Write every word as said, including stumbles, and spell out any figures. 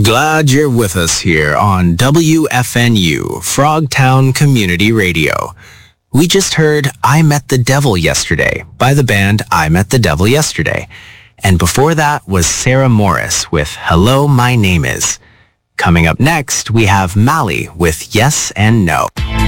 Glad you're with us here on W F N U, Frogtown Community Radio. We just heard I Met the Devil Yesterday by the band I Met the Devil Yesterday. And before that was Sarah Morris with Hello, My Name Is. Coming up next, we have Mally with Yes and No.